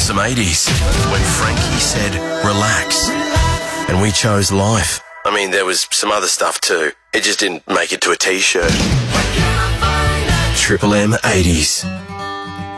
awesome 80s when Frankie said, relax. And we chose life. I mean, there was some other stuff too. It just didn't make it to a T-shirt. Triple M 80s.